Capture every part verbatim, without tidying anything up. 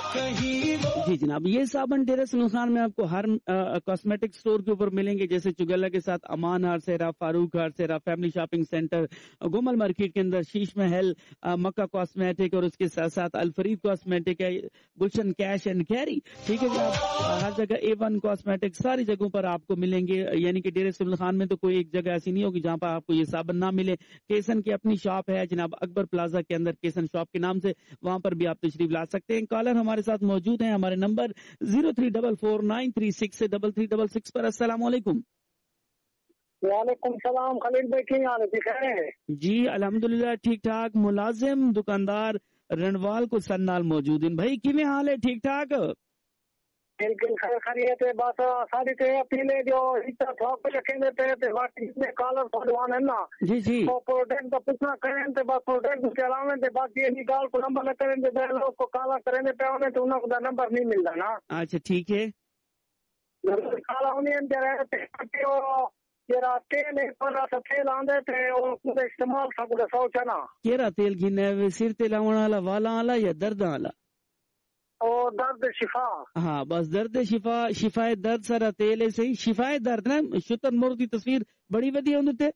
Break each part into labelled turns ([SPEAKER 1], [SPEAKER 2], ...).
[SPEAKER 1] جی جناب, یہ صابن ڈیرہ سلمان خان میں آپ کو ہر کاسمیٹک سٹور کے اوپر ملیں گے, جیسے چگلا کے ساتھ امان ہار سیرا, فاروق ہار سیرا, family shopping centre, Gomal market کے اندر شیش محل, مکہ کاسمیٹک, اور اس کے ساتھ ساتھ الفرید کاسمیٹک ہے, گلشن کیش اینڈ کیری. ٹھیک ہے جناب, ہر جگہ اے ون کاسمیٹک ساری جگہوں پر آپ کو ملیں گے. یعنی کہ ڈیرہ سلمان خان میں تو کوئی ایک جگہ ایسی نہیں ہوگی جہاں پر آپ کو یہ صابن نہ ملے. کیسن کی اپنی شاپ ہے جناب, اکبر پلازا کے اندر کیسن شاپ کے نام سے, وہاں پر بھی آپ تشریف لا سکتے ہیں. کالر ہمارے ساتھ موجود ہیں, ہمارے number zero three double four nine three six double three double six پر. السلام علیکم.
[SPEAKER 2] وعلیکم السلام. خلیل بھائی کی حال ہے, خیر ہے؟
[SPEAKER 1] جی الحمدللہ ٹھیک ٹھاک. ملازم دکاندار رنوال کو سن نال موجود ہیں. بھائی کی حال ہے؟ ٹھیک ٹھاک
[SPEAKER 2] بالکل خیر خیریت ہے. بس ساری تے اپیلے جو اتنا تھوک رکھیں تے تے باقی جتنے کالر پڑوان ہیں نا
[SPEAKER 1] جی جی
[SPEAKER 2] تو پروڈکٹ کا پوچھنا کریں تے بس پروڈکٹ کے علاوہ تے باقی یہ گال کو نمبر نہ کریں تے لوگ کو کالا کریں تے پہنے تو انہاں کو نمبر نہیں ملتا نا.
[SPEAKER 1] اچھا ٹھیک ہے.
[SPEAKER 2] کالا ہونی ہیں تے تے جرا تیل ہے پر تیل آندے تے او استعمال سب کو سوچا نا.
[SPEAKER 1] کیڑا تیل گھنے سر تے لاون والا, والا والا یا درد والا؟
[SPEAKER 2] اور درد شفا.
[SPEAKER 1] ہاں بس درد شفا, شفائے درد سارا تیل ہے صحیح. شفائے درد نا شتر مرغ کی تصویر بڑی ودی ہوندی تے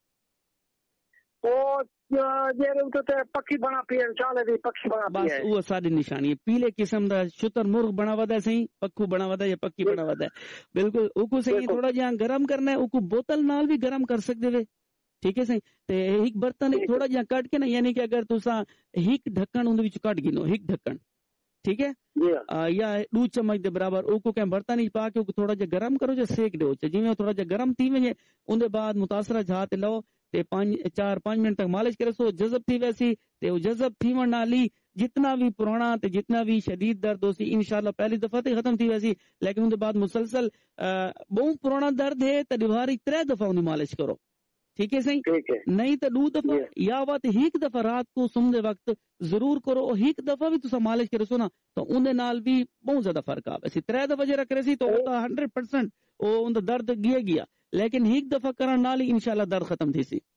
[SPEAKER 2] او جے تے پکھی بنا پی چالے دی پکھی بنا پی.
[SPEAKER 1] بس وہ ساری نشانی ہے, پیلے قسم دا شتر مرغ بنا ودا صحیح, پکھو بنا ودا یا پکی بنا ودا ہے. بالکل اوکو صحیح تھوڑا جہاں گرم کرنا ہے, اوکو بوتل نال بھی گرم کر سکتے وے. ٹھیک ہے صحیح. تے ایک برتن تھوڑا جہاں کٹ کے نا, یعنی کہ اگر تساں ہک ڈھکن اون وچ کٹ گنو ہک ڈھکن, ٹھیک ہے, یا دو چمچ دے برابر اوکو کہ برتن وچ پا کے تھوڑا جہا گرم کرو جے سیک دیو. جویں تھوڑا جہا گرم تھی وے اون دے بعد متاثرہ جہاں تے لو تے پانچ چار پانچ منٹ تک مالش کرو, سو جذب تھی ویسی تے او جذب تھی ون نالی جتنا بھی پرانا تے جتنا بھی شدید درد ہو سی انشاءاللہ پہلی دفعہ تے ختم تھی ویسی. لیکن اون دے بعد مسلسل بہت پرانا درد ہے تے دیواری ترے دفعہ اون مالش کرو. ٹھیک ہے صحیح. نہیں تو دو دفعہ یا بات ایک دفعہ رات کو سمدے وقت ضرور کرو, اور ایک دفعہ بھی تسا مالش کرو سو نا تو اندے نال بھی بہت زیادہ فرق آوے سی. ترے دفعہ جے رکھ رہے سی تو ہنڈریڈ پرسینٹ او اون دا درد گیا گیا, لیکن ایک دفعہ کرن نال ہی انشاءاللہ درد ختم تھی سی.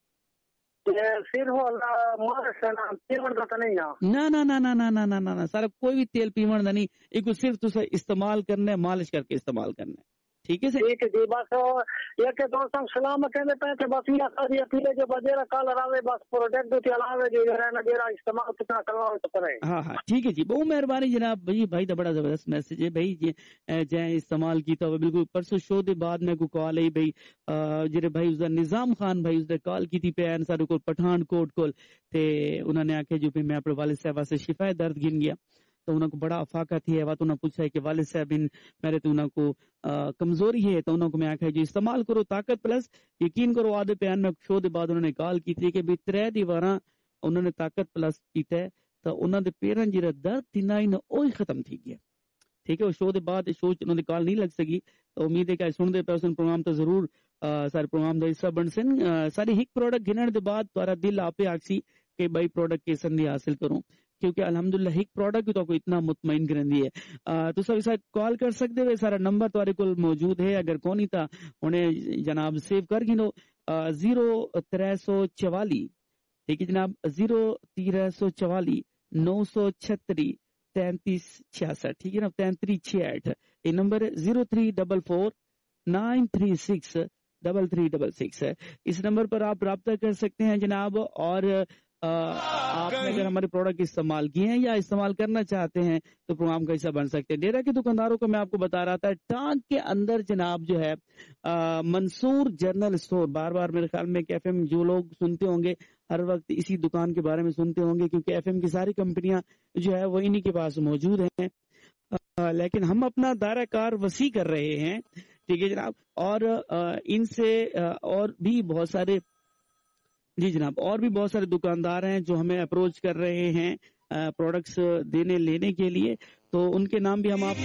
[SPEAKER 1] نہ نہ نہ نہ نہ نہ نہ سارا کوئی بھی تیل پیون دا نہیں, ایک صرف تسا استعمال کرنا ہے, مالش کر کے استعمال کرنا ہے. ٹھیک ہے
[SPEAKER 2] ٹھیک ہے جی. بس یہ کہ دوستوں سلام کہنے پہ تھے بس یہ ساری اپیلے جو بجیرا کالر آوے بس پروڈکٹ کے علاوہ جو رہنا جیرا استعمال کتنا کرواؤ تو کرے. ہاں
[SPEAKER 1] ہاں ٹھیک ہے جی, بہت مہربانی جناب. بھائی بھائی دا بڑا زبردست میسج ہے بھائی جی, جے استعمال کیتا ہوا بالکل. پرسوں شو دے بعد میں کو کال آئی بھائی جڑے بھائی اس دا نظام خان بھائی اس دا کال کیتی پے ان سارے کو پٹھان کوٹ کول تے انہوں نے آکھیا جو پہ میں اپنے والد صاحب واسطے شفا درد گن گیا تو انہوں کو بڑا افاقہ تھی ہے. تو انہوں نے پوچھا ہے کہ والد صاحب ان میرے تو انہوں کو کمزوری ہے, تو انہوں کو میں آکھا ہے جو استعمال کرو طاقت پلس. یقین کرو آدھے پیان میں شو دے بعد انہوں نے کال کی تھی کہ بھی ترے دیواراں انہوں نے طاقت پلس کیتا ہے تو انہوں نے پیرن جڑا درد تھی نا انہوں اوہی ختم تھی گیا. ٹھیک ہے, وہ شو دے بعد شو انہوں نے کال نہیں لگ سکی, تو امید ہے کہ سن دے پہ اس پروگرام تو ضرور سارے پروگرام دا حصہ بن سن. ساری ہک پروڈکٹ گنن دے بعد تارا دل آپ آکسی کہ بھائی پروڈکٹ کیسن دی حاصل کروں, کیونکہ الحمدللہ ہک پروڈکٹ تو کو اتنا مطمئن کرندی ہے. تو سب اس کال کر سکتے ہوئے سارا نمبر تارے کول موجود ہے, اگر کونی تا انہیں جناب سیو کر گنو زیرو ترے سو چوالی. ٹھیک ہے جناب, زیرو تیرہ سو چوالی نو سو چھتری تینتیس چھیاسٹھ. ٹھیک ہے نا, تینتیس چھیاٹھ. یہ number zero three double four nine three six double three double six ہے. اس نمبر پر آپ رابطہ کر سکتے ہیں جناب. اور آپ نے اگر ہمارے پروڈکٹ استعمال کیے ہیں یا استعمال کرنا چاہتے ہیں تو پروگرام کا حصہ بن سکتے ہیں. ڈیرہ کے دکانداروں کو میں آپ کو بتا رہا تھا ٹانک کے اندر جناب جو ہے منصور جنرل اسٹور, بار بار میرے خیال میں کہ ایف ایم جو لوگ سنتے ہوں گے ہر وقت اسی دکان کے بارے میں سنتے ہوں گے, کیونکہ ایف ایم کی ساری کمپنیاں جو ہے وہ انہی کے پاس موجود ہیں. لیکن ہم اپنا دائرہ کار وسیع کر رہے ہیں. ٹھیک ہے جناب, اور ان سے اور بھی بہت سارے جی جناب اور بھی بہت سارے دکاندار ہیں جو ہمیں اپروچ کر رہے ہیں پروڈکٹس دینے لینے کے لیے, تو ان کے نام بھی ہم آپ